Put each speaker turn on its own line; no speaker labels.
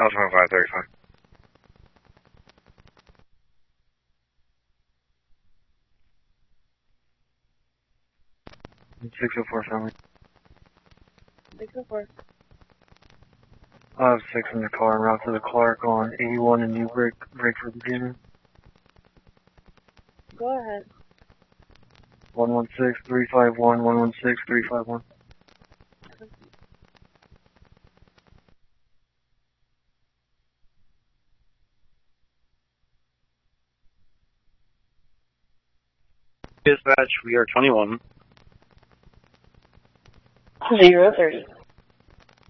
Alpha 535. 604 family.
604.
I have 6 in the car en route to the Clark on 81 and Newbridge, Breakford, Virginia.
Go ahead.
116-351, 116-351.
Dispatch, we are 21.
030.